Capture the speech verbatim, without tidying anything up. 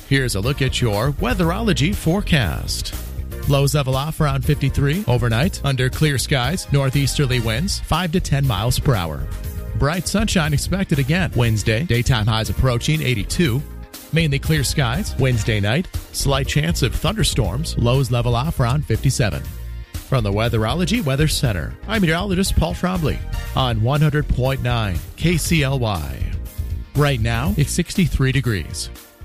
Here's a look at your Weatherology forecast. Lows level off around fifty-three overnight under clear skies, northeasterly winds five to ten miles per hour. Bright sunshine expected again Wednesday, daytime highs approaching eighty-two. Mainly clear skies Wednesday night, slight chance of thunderstorms, lows level off around fifty-seven. From the Weatherology Weather Center, I'm meteorologist Paul Trombley on one hundred point nine K C L Y. Right now, it's sixty-three degrees.